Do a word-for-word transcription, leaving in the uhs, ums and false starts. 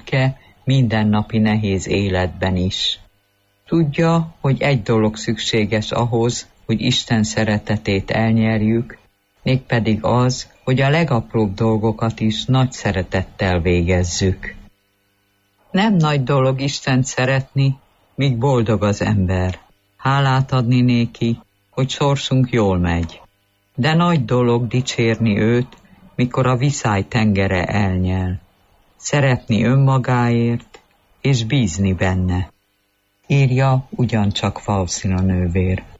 szűke, mindennapi nehéz életben is. Tudja, hogy egy dolog szükséges ahhoz, hogy Isten szeretetét elnyerjük, mégpedig az, hogy a legapróbb dolgokat is nagy szeretettel végezzük. Nem nagy dolog Istent szeretni, míg boldog az ember. Hálát adni néki, hogy sorsunk jól megy. De nagy dolog dicsérni őt, mikor a viszály tengere elnyel. Szeretni önmagáért, és bízni benne. Írja ugyancsak Falszina nővér.